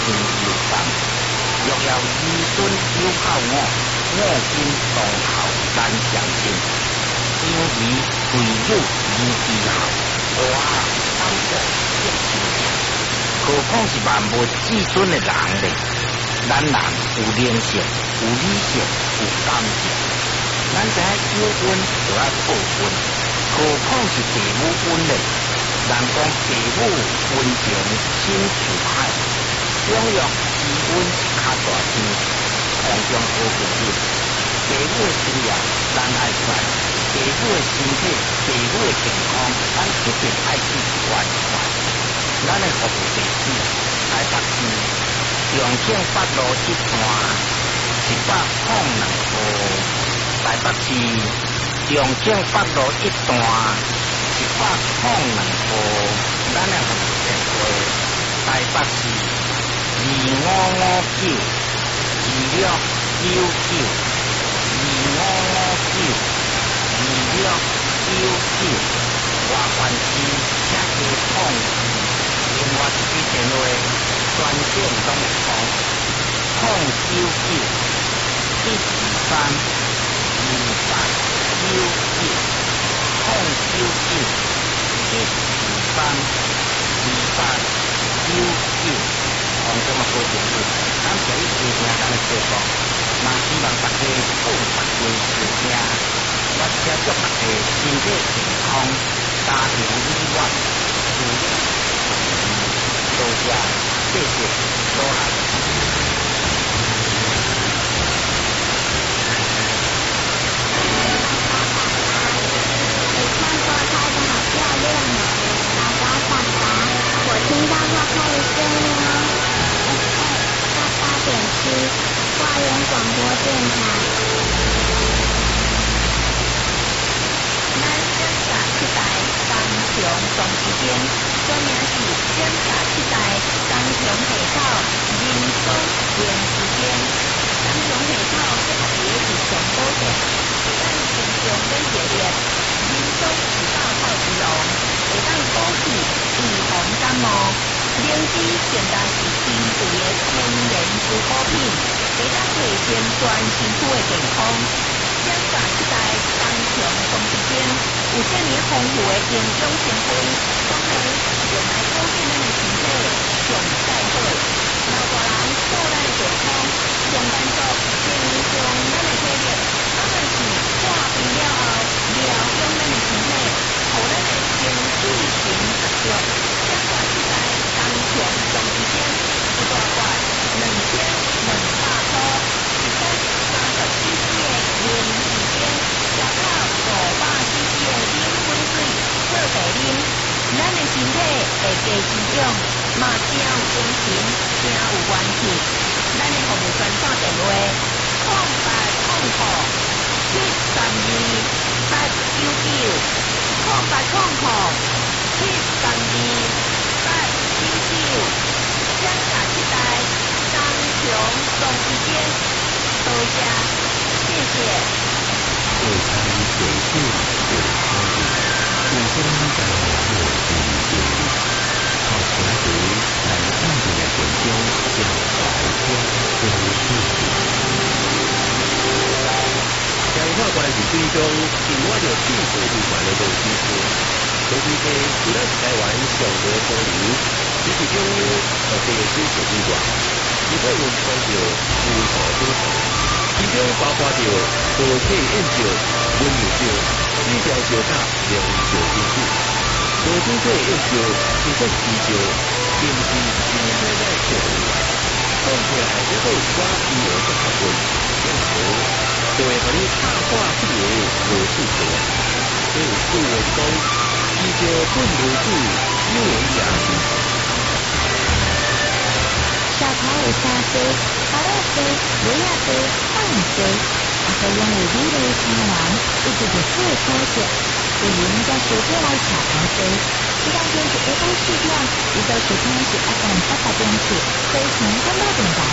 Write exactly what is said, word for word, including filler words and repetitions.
心有感，若要儿孙有孝我，我今当孝咱相亲，因为贵有义之孝，我当作一亲情。何况是万物至尊的人呢？咱人有灵性，有理性，有感情。咱知有恩就要报恩，何况是父母恩呢？人讲父母恩情深似海，养育之恩是较大天，空中好父母。父母的事业咱爱知，父母的身体、父母的健康，咱一定爱去关怀。咱的服务弟子台北市重庆北路一段一百空两号，台北市重庆北路一段一百空两号，咱的服务电话台北市二五五九二六九九二五五九二六九九，外环市请加控。另外一支电话专线拢会通，空九九一二三二八九九，空九九一二三二八九九，空中的好朋友，感谢你收听咱的节目，嘛希望大家好大家收听，我请祝大家身体健康，家庭美满，事业。多谢，谢谢，多来。 你看花开的好漂亮哦，爸爸爸爸，我听到花开的声音哦。八八点七，花莲广播电台。咱检查七台高雄总时间，说明是检查七台高雄下口民松连时间。高雄下口这个位是上高点，咱平常每日日民松是大炮之龙，会当补气预防感冒。灵芝现在是低度的天然蔬果品，会当提升全身躯的健康。检查七台高雄总时间。有这么丰富的营养成分，当然用来保健咱的身体上最好。老大人顾咱的健康，上班族增强咱的体力，当然是化病了后疗养咱的身体，让咱的身体型合作。检查七台高雄总时间一大罐两千两百块，一千三十 C C 的零时间，小套五百 C C 的冷粉水特地啉，咱的身体会加滋养，嘛才有精神，才有元气。咱的服务专线电话：空八空空七三二八九九，空八空空七三二八九九。检查七台高雄总时间，多谢，谢谢。 各台水库有差异，普通在网络经营，靠全国来看的人中向台湾都是强化关系追踪，另外着政府有关的路支持，路支持除了是台湾上多交流，以及中央和地支持之外，亦可运用着无所不同。其中包括着高铁研究、温柔症、水疗小卡、疗愈小技术、无主体研究、自身治疗、定期心态在小以外，讲起来还有其他医疗的学问、用途，就会让你插话不如无事做。所以故我讲，医者本如此，有为也是。 小台有沙堆、芭乐堆、芦芽堆、放堆，也可因为你的亲人一直就最科学，有人在收起来茶台堆。这两天是 A 八四点，一到收听是 F M 八八点七，非常广播电台。